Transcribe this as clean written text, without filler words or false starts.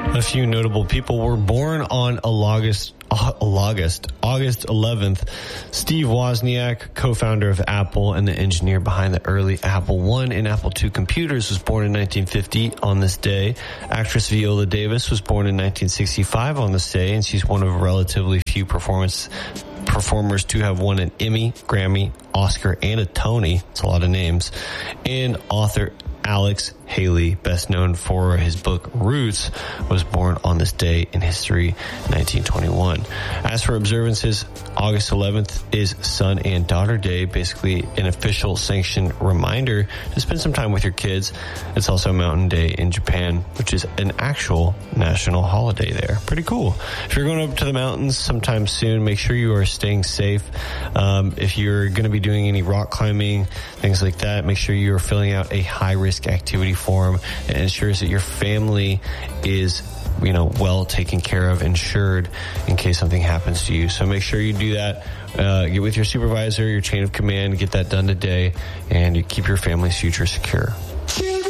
A few notable people were born on August 11th. Steve Wozniak, co-founder of Apple and the engineer behind the early Apple I and Apple II computers, was born in 1950 on this day. Actress Viola Davis was born in 1965 on this day, and she's one of relatively few performers to have won an Emmy, Grammy, Oscar, and a Tony. It's a lot of names. And author Alex Haley, best known for his book Roots, was born on this day in history, 1921. As for observances, August 11th is Son and Daughter Day, basically an official sanctioned reminder to spend some time with your kids. It's also Mountain Day in Japan, which is an actual national holiday there. Pretty cool. If you're going up to the mountains sometime soon, make sure you are staying safe. If you're going to be doing any rock climbing, things like that, make sure you are filling out a high-risk activity form that ensures that your family is, well taken care of, insured in case something happens to you. So make sure you do that. Get with your supervisor, your chain of command, get that done today, and you keep your family's future secure.